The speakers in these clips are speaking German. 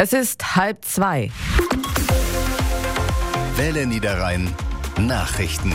Es ist 1:30. Welle Niederrhein Nachrichten.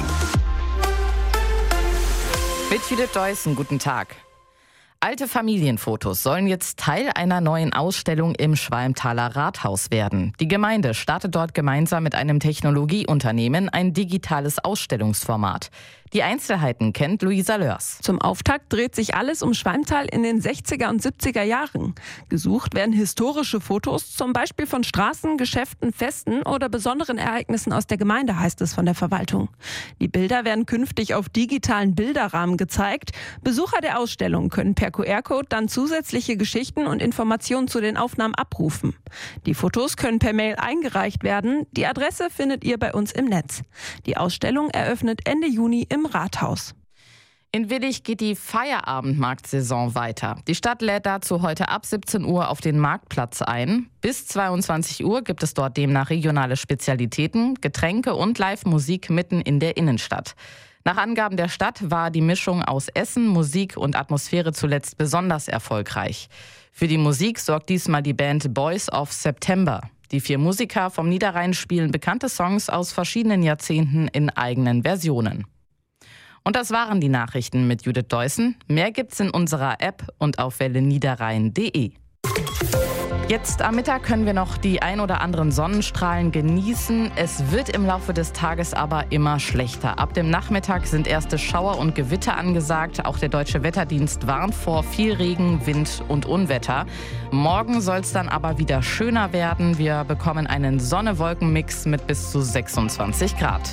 Mit Judith Deussen, guten Tag. Alte Familienfotos sollen jetzt Teil einer neuen Ausstellung im Schwalmtaler Rathaus werden. Die Gemeinde startet dort gemeinsam mit einem Technologieunternehmen ein digitales Ausstellungsformat. Die Einzelheiten kennt Luisa Lörs. Zum Auftakt dreht sich alles um Schwalmtal in den 60er und 70er Jahren. Gesucht werden historische Fotos, zum Beispiel von Straßen, Geschäften, Festen oder besonderen Ereignissen aus der Gemeinde, heißt es von der Verwaltung. Die Bilder werden künftig auf digitalen Bilderrahmen gezeigt. Besucher der Ausstellung können per QR-Code dann zusätzliche Geschichten und Informationen zu den Aufnahmen abrufen. Die Fotos können per Mail eingereicht werden. Die Adresse findet ihr bei uns im Netz. Die Ausstellung eröffnet Ende Juni im Rathaus. In Willich geht die Feierabendmarktsaison weiter. Die Stadt lädt dazu heute ab 17 Uhr auf den Marktplatz ein. Bis 22 Uhr gibt es dort demnach regionale Spezialitäten, Getränke und Live-Musik mitten in der Innenstadt. Nach Angaben der Stadt war die Mischung aus Essen, Musik und Atmosphäre zuletzt besonders erfolgreich. Für die Musik sorgt diesmal die Band Boys of September. Die 4 Musiker vom Niederrhein spielen bekannte Songs aus verschiedenen Jahrzehnten in eigenen Versionen. Und das waren die Nachrichten mit Judith Deussen. Mehr gibt's in unserer App und auf welleniederrhein.de. Jetzt am Mittag können wir noch die ein oder anderen Sonnenstrahlen genießen. Es wird im Laufe des Tages aber immer schlechter. Ab dem Nachmittag sind erste Schauer und Gewitter angesagt. Auch der Deutsche Wetterdienst warnt vor viel Regen, Wind und Unwetter. Morgen soll es dann aber wieder schöner werden. Wir bekommen einen Sonne-Wolken-Mix mit bis zu 26 Grad.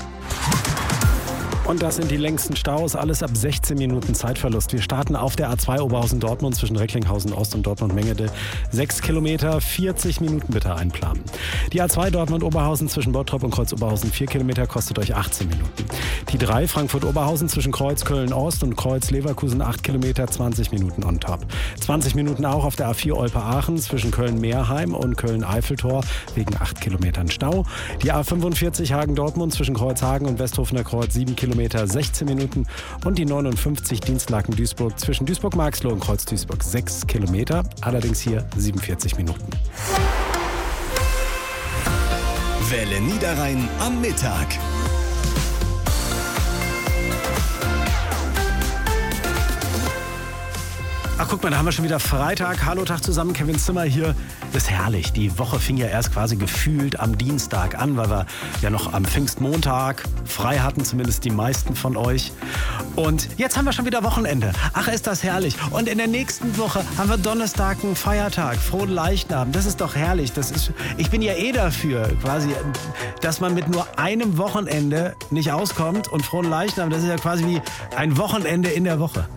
Und das sind die längsten Staus, alles ab 16 Minuten Zeitverlust. Wir starten auf der A2 Oberhausen-Dortmund zwischen Recklinghausen-Ost und Dortmund-Mengede. 6 Kilometer, 40 Minuten bitte einplanen. Die A2 Dortmund-Oberhausen zwischen Bottrop und Kreuz-Oberhausen 4 Kilometer kostet euch 18 Minuten. Die 3 Frankfurt-Oberhausen zwischen Kreuz-Köln-Ost und Kreuz-Leverkusen 8 Kilometer, 20 Minuten on top. 20 Minuten auch auf der A4 Olpe-Aachen zwischen Köln-Meerheim und Köln-Eifeltor wegen 8 Kilometern Stau. Die A45 Hagen-Dortmund zwischen Kreuzhagen und Westhofener Kreuz 7 Kilometer, 16 Minuten und die 59 Dienstlaken-Duisburg zwischen Duisburg-Marxloh und Kreuz-Duisburg 6 Kilometer, allerdings hier 47 Minuten. Welle Niederrhein am Mittag. Ach, guck mal, da haben wir schon wieder Freitag. Hallo, Tag zusammen, Kevin Zimmer hier. Das ist herrlich. Die Woche fing ja erst quasi gefühlt am Dienstag an, weil wir ja noch am Pfingstmontag frei hatten, zumindest die meisten von euch. Und jetzt haben wir schon wieder Wochenende. Ach, ist das herrlich. Und in der nächsten Woche haben wir Donnerstag einen Feiertag, Frohen Leichnam. Das ist doch herrlich. Ich bin ja dafür, quasi, dass man mit nur einem Wochenende nicht auskommt. Und Frohen Leichnam, das ist ja quasi wie ein Wochenende in der Woche.